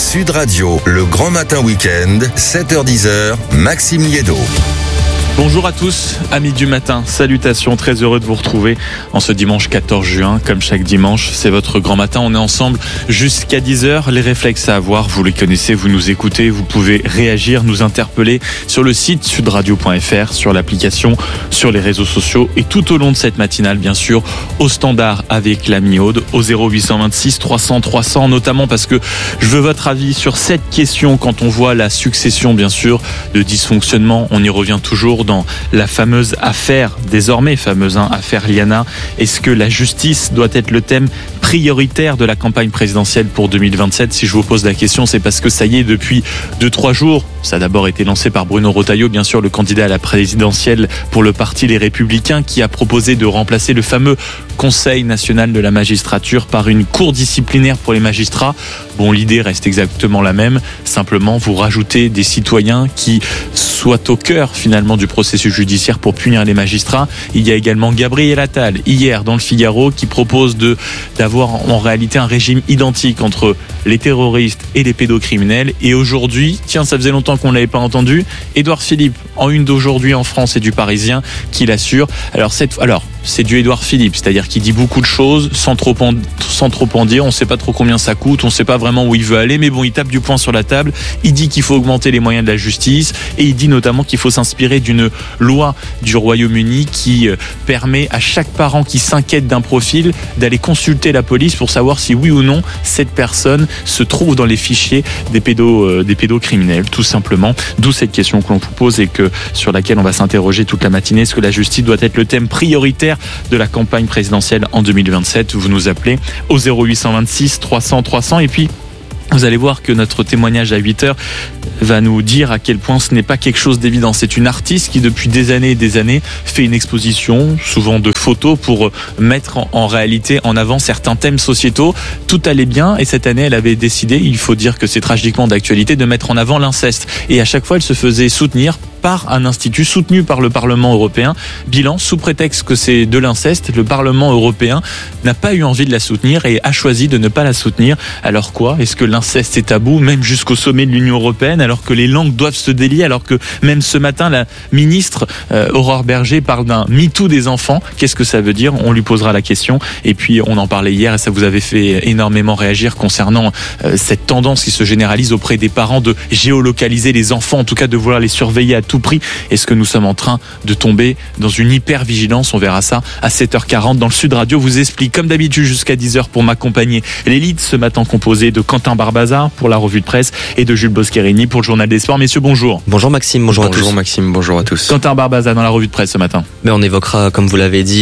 Sud Radio, le grand matin week-end, 7h-10h, Maxime Liédo. Bonjour à tous, amis du matin, salutations, très heureux de vous retrouver en ce dimanche 14 juin. Comme chaque dimanche, c'est votre grand matin, on est ensemble jusqu'à 10h. Les réflexes à avoir, vous les connaissez, vous nous écoutez, vous pouvez réagir, nous interpeller sur le site sudradio.fr, sur l'application, sur les réseaux sociaux et tout au long de cette matinale, bien sûr, au standard avec l'ami Aude, au 0826 300 300, notamment parce que je veux votre avis sur cette question quand on voit la succession, bien sûr, de dysfonctionnements. On y revient toujours dans la fameuse affaire, désormais fameuse affaire Liana. Est-ce que la justice doit être le thème prioritaire de la campagne présidentielle pour 2027? Si je vous pose la question, c'est parce que ça y est, depuis 2-3 jours, ça a d'abord été lancé par Bruno Retailleau, bien sûr, le candidat à la présidentielle pour le parti Les Républicains, qui a proposé de remplacer le fameux Conseil national de la magistrature par une cour disciplinaire pour les magistrats. Bon, l'idée reste exactement la même, simplement vous rajoutez des citoyens qui soient au cœur finalement du processus judiciaire pour punir les magistrats. Il y a également Gabriel Attal, hier dans le Figaro, qui propose d'avoir en réalité un régime identique entre les terroristes et les pédocriminels. Et aujourd'hui, tiens, ça faisait longtemps qu'on ne l'avait pas entendu, Édouard Philippe, en une d'aujourd'hui en France et du Parisien, qui l'assure. Alors c'est du Édouard Philippe, c'est-à-dire qu'il dit beaucoup de choses sans trop en dire. On ne sait pas trop combien ça coûte, on ne sait pas vraiment où il veut aller, mais bon, il tape du poing sur la table. Il dit qu'il faut augmenter les moyens de la justice et il dit notamment qu'il faut s'inspirer d'une loi du Royaume-Uni qui permet à chaque parent qui s'inquiète d'un profil d'aller consulter la police pour savoir si oui ou non cette personne se trouve dans les fichiers des pédocriminels, tout simplement. D'où cette question que l'on vous pose et sur laquelle on va s'interroger toute la matinée. Est-ce que la justice doit être le thème prioritaire de la campagne présidentielle en 2027? Vous nous appelez au 0826 300 300 et puis vous allez voir que notre témoignage à 8h va nous dire à quel point ce n'est pas quelque chose d'évident. C'est une artiste qui depuis des années et des années fait une exposition, souvent de photos, pour mettre en réalité en avant certains thèmes sociétaux. Tout allait bien et cette année elle avait décidé, il faut dire que c'est tragiquement d'actualité, de mettre en avant l'inceste. Et à chaque fois elle se faisait soutenir par un institut soutenu par le Parlement européen. Bilan, sous prétexte que c'est de l'inceste, le Parlement européen n'a pas eu envie de la soutenir et a choisi de ne pas la soutenir. Alors quoi? Est-ce que l'inceste est tabou, même jusqu'au sommet de l'Union européenne, alors que les langues doivent se délier, alors que même ce matin, la ministre Aurore Bergé parle d'un MeToo des enfants? Qu'est-ce que ça veut dire? On lui posera la question. Et puis, on en parlait hier et ça vous avait fait énormément réagir concernant cette tendance qui se généralise auprès des parents de géolocaliser les enfants, en tout cas de vouloir les surveiller à tout prix. Est-ce que nous sommes en train de tomber dans une hyper-vigilance? On verra ça à 7h40 dans le Sud Radio. Vous explique comme d'habitude jusqu'à 10h pour m'accompagner. L'élite ce matin composée de Quentin Barbazar pour la revue de presse et de Jules Boscherini pour le journal des sports. Messieurs, bonjour. Bonjour Maxime, bonjour à tous. Bonjour Maxime, bonjour à tous. Quentin Barbazar dans la revue de presse ce matin. Mais on évoquera, comme vous l'avez dit,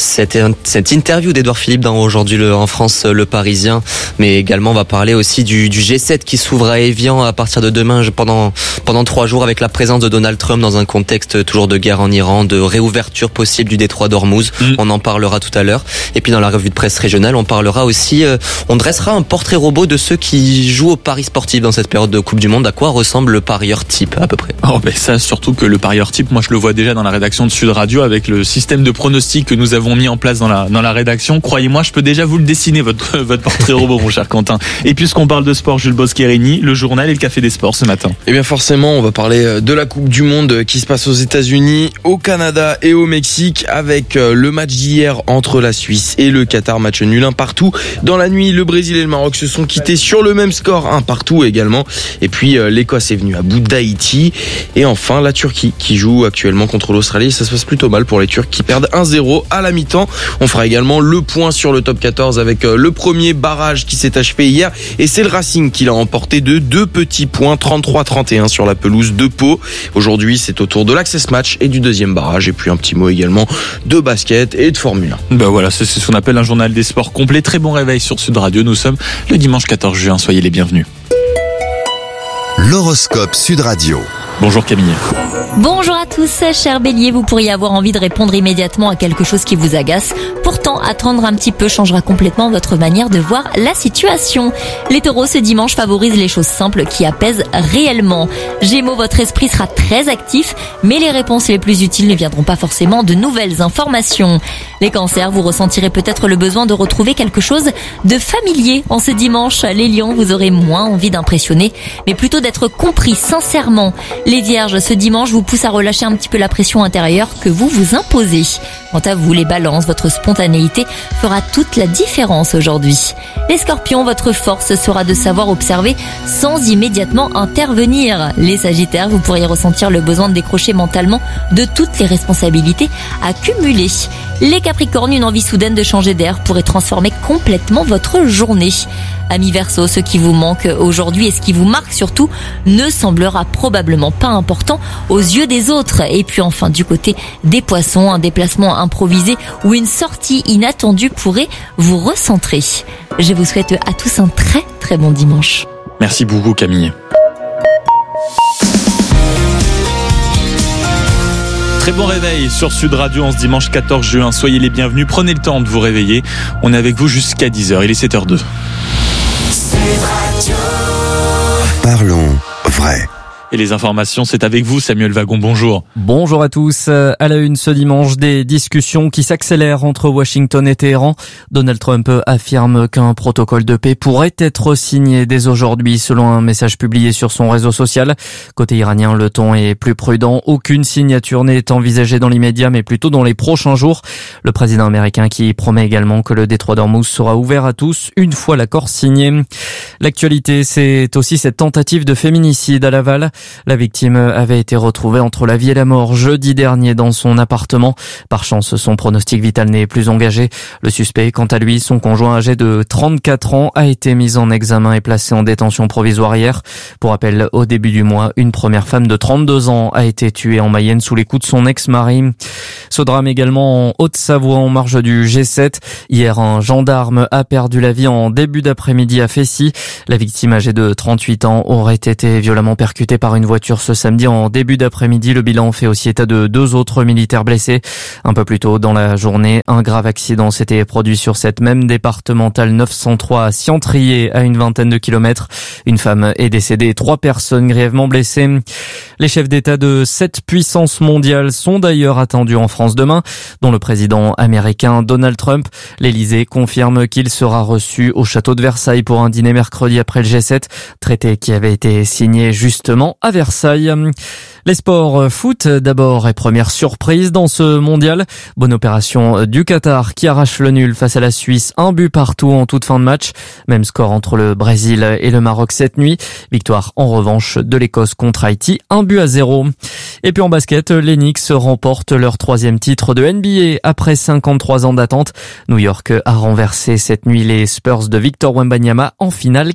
cette interview d'Édouard Philippe dans aujourd'hui en France, le Parisien. Mais également, on va parler aussi du G7 qui s'ouvre à Évian à partir de demain pendant 3 jours avec la présence de Donald Trump dans un contexte toujours de guerre en Iran, de réouverture possible du détroit d'Ormuz. On en parlera tout à l'heure. Et puis dans la revue de presse régionale, on parlera aussi, on dressera un portrait robot de ceux qui jouent au paris sportif dans cette période de Coupe du Monde. À quoi ressemble le parieur type à peu près? Oh ben ça, surtout que le parieur type, moi je le vois déjà dans la rédaction de Sud Radio avec le système de pronostic que nous avons mis en place dans la rédaction. Croyez-moi, je peux déjà vous le dessiner votre portrait robot, mon cher Quentin. Et puisqu'on parle de sport, Jules Boscherini, le journal et le café des sports ce matin. Eh bien forcément, on va parler de la Coupe du Monde qui se passe aux États-Unis, au Canada et au Mexique avec le match d'hier entre la Suisse et le Qatar, match nul 1 partout. Dans la nuit, le Brésil et le Maroc se sont quittés sur le même score, 1 partout également. Et puis l'Écosse est venue à bout d'Haïti. Et enfin la Turquie qui joue actuellement contre l'Australie. Ça se passe plutôt mal pour les Turcs qui perdent 1-0 à la mi-temps. On fera également le point sur le top 14 avec le premier barrage qui s'est achevé hier. Et c'est le Racing qui l'a emporté de 2 petits points, 33-31 sur la pelouse de Pau. Aujourd'hui, c'est au tour de l'Access Match et du deuxième barrage. Et puis un petit mot également de basket et de Formule 1. Ben voilà, c'est ce qu'on appelle un journal des sports complet. Très bon réveil sur Sud Radio. Nous sommes le dimanche 14 juin. Soyez les bienvenus. L'horoscope Sud Radio. Bonjour Camille. Bonjour à tous, cher Bélier, vous pourriez avoir envie de répondre immédiatement à quelque chose qui vous agace. Pourtant, attendre un petit peu changera complètement votre manière de voir la situation. Les taureaux, ce dimanche, favorisent les choses simples qui apaisent réellement. Gémeaux, votre esprit sera très actif, mais les réponses les plus utiles ne viendront pas forcément de nouvelles informations. Les cancers, vous ressentirez peut-être le besoin de retrouver quelque chose de familier en ce dimanche. Les lions, vous aurez moins envie d'impressionner, mais plutôt d'être compris sincèrement. Les vierges, ce dimanche vous pousse à relâcher un petit peu la pression intérieure que vous vous imposez. Quant à vous, les balances, votre spontanéité fera toute la différence aujourd'hui. Les scorpions, votre force sera de savoir observer sans immédiatement intervenir. Les sagittaires, vous pourriez ressentir le besoin de décrocher mentalement de toutes les responsabilités accumulées. Les capricornes, une envie soudaine de changer d'air pourrait transformer complètement votre journée. Amis Verseau, ce qui vous manque aujourd'hui et ce qui vous marque surtout ne semblera probablement pas important aux yeux des autres. Et puis enfin, du côté des poissons, un déplacement improvisé ou une sortie inattendue pourrait vous recentrer. Je vous souhaite à tous un très très bon dimanche. Merci beaucoup Camille. Très bon réveil sur Sud Radio en ce dimanche 14 juin. Soyez les bienvenus, prenez le temps de vous réveiller. On est avec vous jusqu'à 10h, il est 7h02. Parlons vrai. Et les informations, c'est avec vous, Samuel Wagon, bonjour. Bonjour à tous. À la une ce dimanche, des discussions qui s'accélèrent entre Washington et Téhéran. Donald Trump affirme qu'un protocole de paix pourrait être signé dès aujourd'hui, selon un message publié sur son réseau social. Côté iranien, le ton est plus prudent. Aucune signature n'est envisagée dans l'immédiat, mais plutôt dans les prochains jours. Le président américain qui promet également que le détroit d'Ormuz sera ouvert à tous une fois l'accord signé. L'actualité, c'est aussi cette tentative de féminicide à Laval. La victime avait été retrouvée entre la vie et la mort jeudi dernier dans son appartement. Par chance, son pronostic vital n'est plus engagé. Le suspect, quant à lui, son conjoint âgé de 34 ans, a été mis en examen et placé en détention provisoire hier. Pour rappel, au début du mois, une première femme de 32 ans a été tuée en Mayenne sous les coups de son ex-mari. Ce drame également en Haute-Savoie en marge du G7. Hier, un gendarme a perdu la vie en début d'après-midi à Fessy. La victime âgée de 38 ans aurait été violemment percutée par une voiture ce samedi en début d'après-midi. Le bilan fait aussi état de 2 autres militaires blessés. Un peu plus tôt dans la journée, un grave accident s'était produit sur cette même départementale 903 à Ciantrier, à une vingtaine de kilomètres. Une femme est décédée et 3 personnes grièvement blessées. Les chefs d'État de 7 puissances mondiales sont d'ailleurs attendus en France demain, dont le président américain Donald Trump. L'Élysée confirme qu'il sera reçu au château de Versailles pour un dîner mercredi après le G7, traité qui avait été signé justement à Versailles. Les sports, foot d'abord et première surprise dans ce mondial. Bonne opération du Qatar qui arrache le nul face à la Suisse, 1 but partout en toute fin de match. Même score entre le Brésil et le Maroc cette nuit. Victoire en revanche de l'Écosse contre Haïti, 1-0. Et puis en basket, les Knicks remportent leur 3e titre de NBA après 53 ans d'attente. New York a renversé cette nuit les Spurs de Victor Wembanyama en finale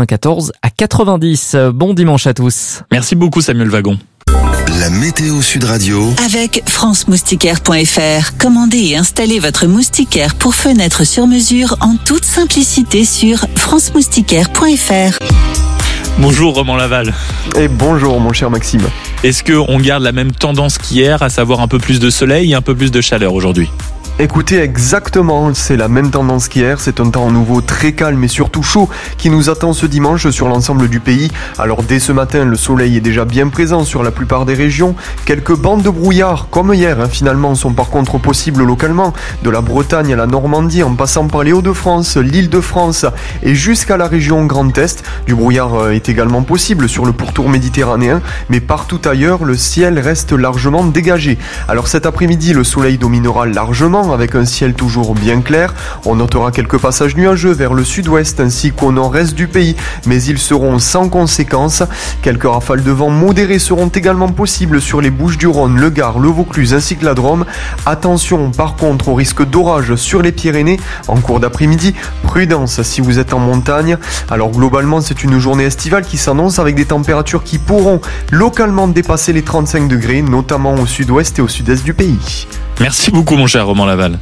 94-90. Bon dimanche à tous. Merci beaucoup Samuel Wagon. La météo Sud Radio. Avec francemoustiquaire.fr, commandez et installez votre moustiquaire pour fenêtre sur mesure en toute simplicité sur francemoustiquaire.fr. Bonjour Romain Laval. Et bonjour mon cher Maxime. Est-ce qu'on garde la même tendance qu'hier, à savoir un peu plus de soleil et un peu plus de chaleur aujourd'hui ? Écoutez, exactement, c'est la même tendance qu'hier, c'est un temps nouveau très calme et surtout chaud qui nous attend ce dimanche sur l'ensemble du pays. Alors dès ce matin, le soleil est déjà bien présent sur la plupart des régions. Quelques bandes de brouillard, comme hier finalement, sont par contre possibles localement. De la Bretagne à la Normandie, en passant par les Hauts-de-France, l'Île-de-France et jusqu'à la région Grand Est. Du brouillard est également possible sur le pourtour méditerranéen, mais partout ailleurs, le ciel reste largement dégagé. Alors cet après-midi, le soleil dominera largement, avec un ciel toujours bien clair. On notera quelques passages nuageux vers le sud-ouest ainsi qu'au nord-est du pays, mais ils seront sans conséquence. Quelques rafales de vent modérées seront également possibles sur les Bouches-du-Rhône, le Gard, le Vaucluse ainsi que la Drôme. Attention par contre au risque d'orage sur les Pyrénées en cours d'après-midi. Prudence si vous êtes en montagne. Alors globalement, c'est une journée estivale qui s'annonce avec des températures qui pourront localement dépasser les 35 degrés, notamment au sud-ouest et au sud-est du pays. Merci beaucoup mon cher Romain Laval.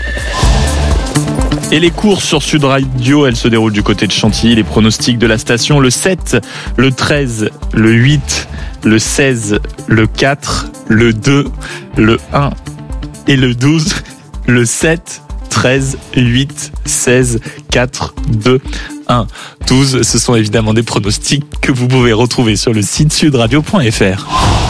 Et les courses sur Sud Radio, elles se déroulent du côté de Chantilly. Les pronostics de la station, le 7, le 13, le 8, le 16, le 4, le 2, le 1 et le 12, le 7, 13 8 16 4 2 1 12. Ce sont évidemment des pronostics que vous pouvez retrouver sur le site sudradio.fr.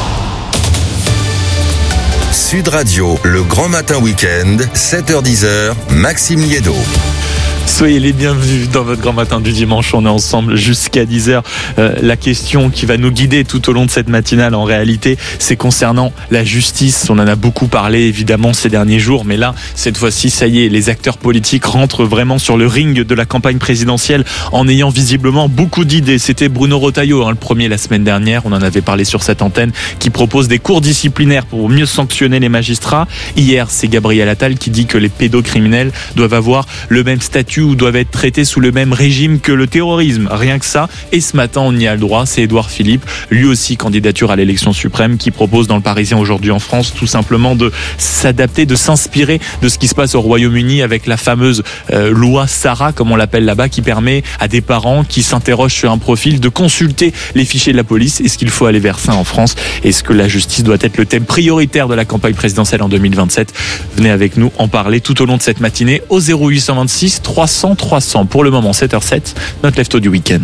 Sud Radio, le grand matin week-end, 7h-10h, Maxime Liédo. Soyez les bienvenus dans votre grand matin du dimanche. On est ensemble jusqu'à 10h. La question qui va nous guider tout au long de cette matinale, en réalité, c'est concernant la justice. On en a beaucoup parlé, évidemment, ces derniers jours. Mais là, cette fois-ci, ça y est, les acteurs politiques rentrent vraiment sur le ring de la campagne présidentielle en ayant visiblement beaucoup d'idées. C'était Bruno Retailleau, le premier la semaine dernière. On en avait parlé sur cette antenne, qui propose des cours disciplinaires pour mieux sanctionner les magistrats. Hier, c'est Gabriel Attal qui dit que les pédocriminels doivent avoir le même statut ou doivent être traités sous le même régime que le terrorisme. Rien que ça. Et ce matin, on y a le droit. C'est Édouard Philippe, lui aussi candidature à l'élection suprême, qui propose dans le Parisien aujourd'hui en France tout simplement de s'adapter, de s'inspirer de ce qui se passe au Royaume-Uni avec la fameuse loi Sarah, comme on l'appelle là-bas, qui permet à des parents qui s'interrogent sur un profil de consulter les fichiers de la police. Est-ce qu'il faut aller vers ça en France? Est-ce que la justice doit être le thème prioritaire de la campagne présidentielle en 2027? Venez avec nous en parler tout au long de cette matinée au 0826 300 300. Pour le moment, 7h07, notre lève-tôt du week-end.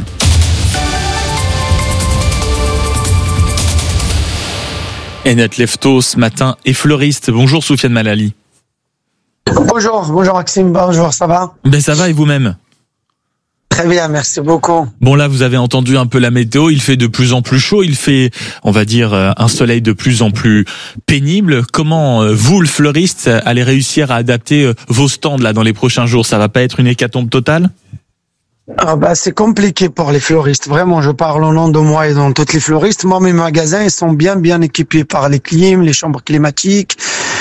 Et notre lève-tôt ce matin est fleuriste. Bonjour Soufiane Malali. Bonjour Maxime, bonjour, ça va? Ben ça va et vous-même? Très bien, merci beaucoup. Bon là, vous avez entendu un peu la météo, il fait de plus en plus chaud, il fait, on va dire, un soleil de plus en plus pénible. Comment vous, le fleuriste, allez réussir à adapter vos stands là dans les prochains jours? Ça va pas être une hécatombe totale? C'est compliqué pour les fleuristes. Vraiment, je parle au nom de moi et dans toutes les fleuristes. Moi, mes magasins, ils sont bien équipés par les clims, les chambres climatiques.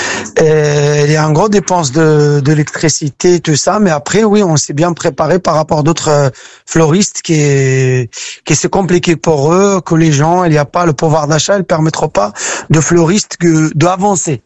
Et il y a une grosse dépense d'électricité, tout ça. Mais après, oui, on s'est bien préparé par rapport à d'autres fleuristes qui c'est compliqué pour eux, que les gens, il n'y a pas le pouvoir d'achat, ils ne permettront pas de fleuristes d'avancer.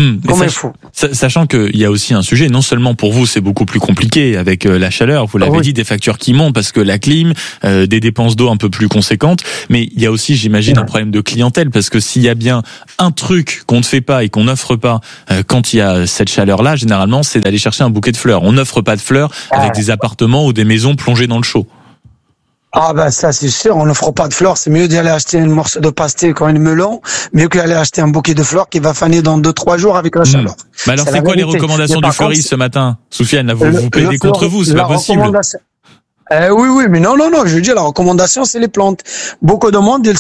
Sachant qu'il y a aussi un sujet, non seulement pour vous c'est beaucoup plus compliqué avec la chaleur, vous l'avez dit, des factures qui montent parce que la clim, des dépenses d'eau un peu plus conséquentes, mais il y a aussi, j'imagine, un problème de clientèle, parce que s'il y a bien un truc qu'on ne fait pas et qu'on n'offre pas quand il y a cette chaleur-là, généralement c'est d'aller chercher un bouquet de fleurs. On n'offre pas de fleurs avec des appartements ou des maisons plongées dans le chaud. Ça c'est sûr, on n'offre pas de fleurs, c'est mieux d'aller acheter un morceau de pastèque ou un melon, mieux que d'aller acheter un bouquet de fleurs qui va faner dans 2-3 jours avec la chaleur. Mais alors c'est quoi les recommandations du fleuriste ce matin? Soufiane, là vous plaidez contre vous, c'est pas possible. Oui, mais non, je veux dire, la recommandation, c'est les plantes. Beaucoup de monde,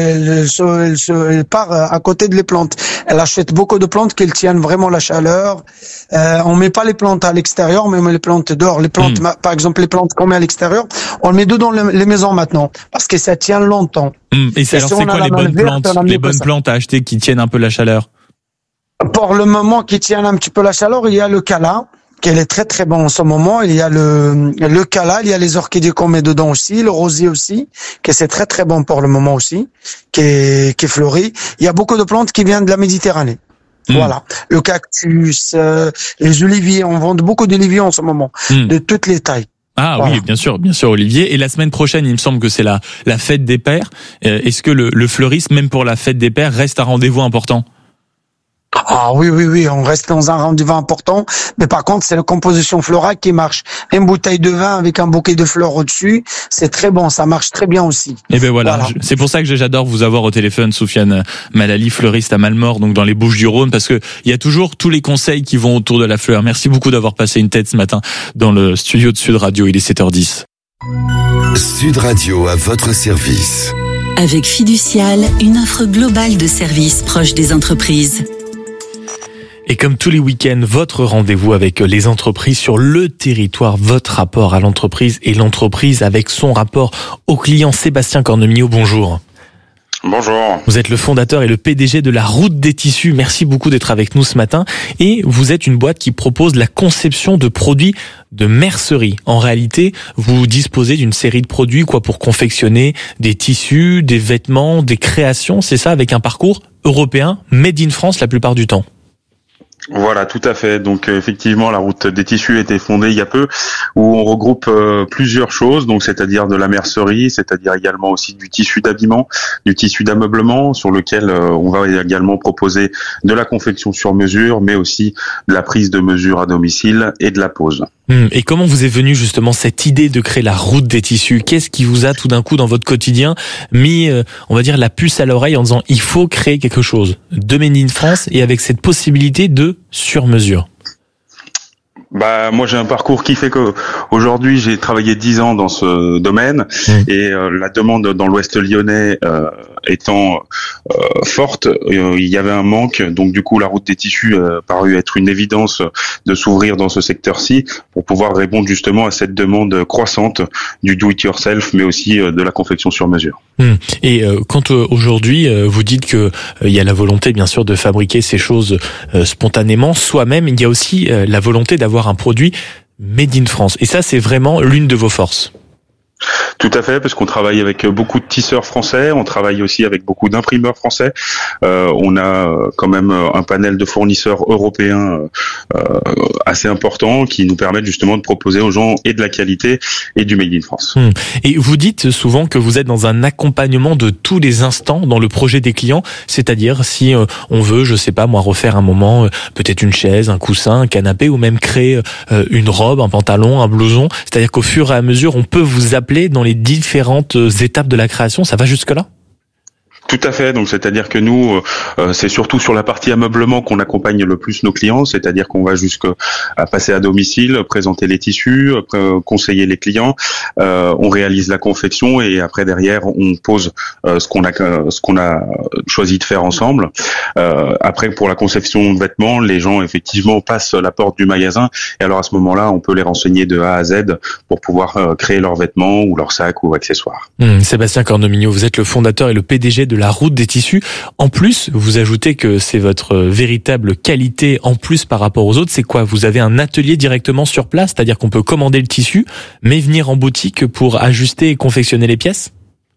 elle part à côté de les plantes. Elle achète beaucoup de plantes qui tiennent vraiment la chaleur. On met pas les plantes à l'extérieur, mais on met les plantes dehors. Les plantes, par exemple, les plantes qu'on met à l'extérieur, on les met dedans les maisons maintenant, parce que ça tient longtemps. Et alors, c'est quoi les bonnes plantes à acheter qui tiennent un peu la chaleur? Pour le moment, qui tiennent un petit peu la chaleur, il y a le cala, qui est très très bon en ce moment. Il y a le cala, il y a les orchidées qu'on met dedans aussi, le rosier aussi, qui c'est très très bon pour le moment aussi, qui est fleuri. Il y a beaucoup de plantes qui viennent de la Méditerranée. Voilà. Le cactus, les oliviers, on vend beaucoup d'oliviers en ce moment, de toutes les tailles. Voilà. Oui, bien sûr, Olivier. Et la semaine prochaine, il me semble que c'est la fête des pères. Est-ce que le fleuriste, même pour la fête des pères, reste un rendez-vous important? Oui, on reste dans un rendez-vous important, mais par contre, c'est la composition florale qui marche. Une bouteille de vin avec un bouquet de fleurs au-dessus, c'est très bon, ça marche très bien aussi. Et voilà. C'est pour ça que j'adore vous avoir au téléphone, Soufiane Malali, fleuriste à Malmort, donc dans les Bouches-du-Rhône, parce que il y a toujours tous les conseils qui vont autour de la fleur. Merci beaucoup d'avoir passé une tête ce matin dans le studio de Sud Radio, il est 7h10. Sud Radio à votre service. Avec Fiducial, une offre globale de services proches des entreprises. Et comme tous les week-ends, votre rendez-vous avec les entreprises sur le territoire, votre rapport à l'entreprise et l'entreprise avec son rapport au client. Sébastien Cornemio, bonjour. Bonjour. Vous êtes le fondateur et le PDG de la Route des Tissus. Merci beaucoup d'être avec nous ce matin. Et vous êtes une boîte qui propose la conception de produits de mercerie. En réalité, vous disposez d'une série de produits pour confectionner des tissus, des vêtements, des créations. C'est ça, avec un parcours européen, made in France la plupart du temps. Voilà, tout à fait. Donc effectivement, la route des tissus a été fondée il y a peu, où on regroupe plusieurs choses, donc c'est-à-dire de la mercerie, c'est-à-dire également aussi du tissu d'habillement, du tissu d'ameublement, sur lequel on va également proposer de la confection sur mesure, mais aussi de la prise de mesure à domicile et de la pose. Et comment vous est venue justement cette idée de créer la route des tissus? Qu'est-ce qui vous a tout d'un coup dans votre quotidien mis, on va dire, la puce à l'oreille en disant il faut créer quelque chose de Made in France et avec cette possibilité de sur mesure? Moi j'ai un parcours qui fait que aujourd'hui j'ai travaillé 10 ans dans ce domaine et la demande dans l'Ouest lyonnais étant forte, il y avait un manque, donc du coup la route des tissus paru être une évidence de s'ouvrir dans ce secteur-ci pour pouvoir répondre justement à cette demande croissante du do-it-yourself, mais aussi de la confection sur mesure. Et quand aujourd'hui vous dites que il y a la volonté bien sûr de fabriquer ces choses spontanément soi-même, il y a aussi la volonté d'avoir un produit made in France. Et ça, c'est vraiment l'une de vos forces. Tout à fait, parce qu'on travaille avec beaucoup de tisseurs français, on travaille aussi avec beaucoup d'imprimeurs français. On a quand même un panel de fournisseurs européens assez important qui nous permettent justement de proposer aux gens et de la qualité et du Made in France. Et vous dites souvent que vous êtes dans un accompagnement de tous les instants dans le projet des clients, c'est-à-dire si on veut, je sais pas moi, refaire un moment, peut-être une chaise, un coussin, un canapé ou même créer une robe, un pantalon, un blouson, c'est-à-dire qu'au fur et à mesure, on peut vous appeler dans les différentes étapes de la création, ça va jusque-là ? Tout à fait. Donc, c'est-à-dire que nous, c'est surtout sur la partie ameublement qu'on accompagne le plus nos clients. C'est-à-dire qu'on va jusqu'à passer à domicile, présenter les tissus, conseiller les clients. On réalise la confection et après derrière, on pose ce qu'on a choisi de faire ensemble. Après, pour la conception de vêtements, les gens effectivement passent la porte du magasin et alors à ce moment-là, on peut les renseigner de A à Z pour pouvoir créer leurs vêtements ou leurs sacs ou accessoires. Sébastien Corneminho, vous êtes le fondateur et le PDG de la route des tissus. En plus, vous ajoutez que c'est votre véritable qualité en plus par rapport aux autres. C'est quoi? Vous avez un atelier directement sur place, c'est-à-dire qu'on peut commander le tissu, mais venir en boutique pour ajuster et confectionner les pièces?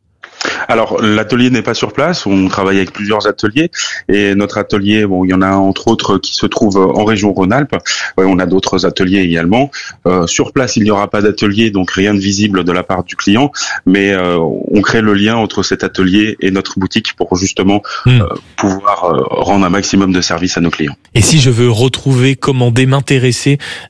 Alors, l'atelier n'est pas sur place, on travaille avec plusieurs ateliers et notre atelier, il y en a entre autres qui se trouve en région Rhône-Alpes. On a d'autres ateliers également. Sur place, il n'y aura pas d'atelier, donc rien de visible de la part du client, mais on crée le lien entre cet atelier et notre boutique pour justement pouvoir rendre un maximum de services à nos clients. Et si je veux retrouver, commander, m'intéresser